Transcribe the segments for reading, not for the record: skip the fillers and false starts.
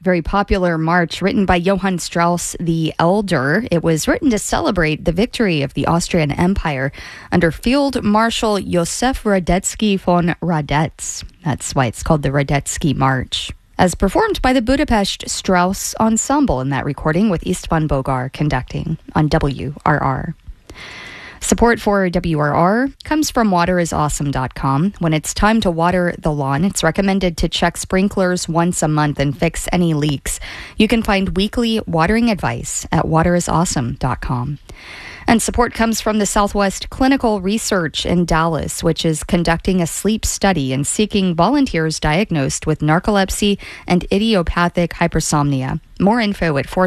very popular march written by Johann Strauss the Elder. It was written to celebrate the victory of the Austrian Empire under Field Marshal Josef Radetzky von Radetz. That's why it's called the Radetzky March. As performed by the Budapest Strauss Ensemble in that recording, with Istvan Bogar conducting on WRR. Support for WRR comes from waterisawesome.com. When it's time to water the lawn, it's recommended to check sprinklers once a month and fix any leaks. You can find weekly watering advice at waterisawesome.com. And support comes from the Southwest Clinical Research in Dallas, which is conducting a sleep study and seeking volunteers diagnosed with narcolepsy and idiopathic hypersomnia. More info at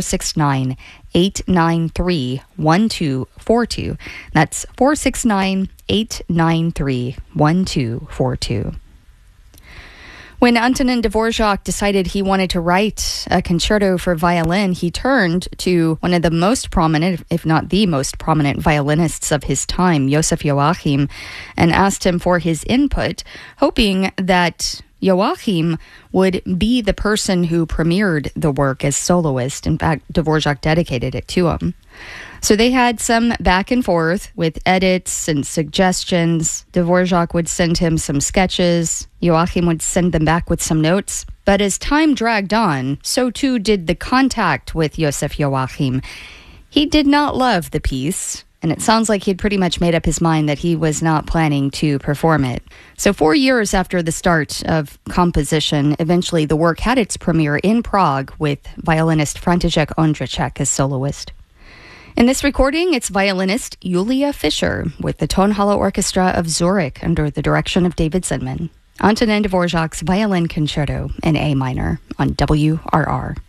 469-893-1242. That's 469-893-1242. When Antonin Dvorak decided he wanted to write a concerto for violin, he turned to one of the most prominent, if not the most prominent violinists of his time, Joseph Joachim, and asked him for his input, hoping that Joachim would be the person who premiered the work as soloist. In fact, Dvorak dedicated it to him. So they had some back and forth with edits and suggestions. Dvorak would send him some sketches. Joachim would send them back with some notes. But as time dragged on, so too did the contact with Joseph Joachim. He did not love the piece, and it sounds like he'd pretty much made up his mind that he was not planning to perform it. So 4 years after the start of composition, eventually the work had its premiere in Prague with violinist František Ondřiček as soloist. In this recording, it's violinist Julia Fischer with the Tonhalle Orchestra of Zurich under the direction of David Zinman. Antonin Dvorak's Violin Concerto in A minor on WRR.